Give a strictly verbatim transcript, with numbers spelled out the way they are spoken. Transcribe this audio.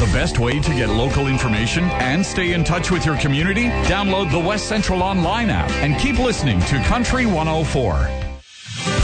the best way to get local information and stay in touch with your community? Download the West Central Online app and keep listening to Country one oh four.